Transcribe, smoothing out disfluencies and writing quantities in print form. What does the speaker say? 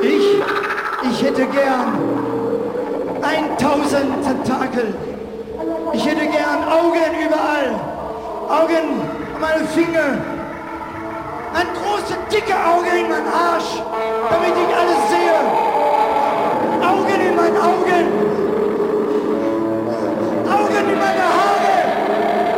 Ich hätte gern 1000 Tentakel. Ich hätte gern Augen überall. Augen an meine Finger. Ein große, dicke Auge in meinen Arsch, damit ich alles sehe. Augen in meinen Augen.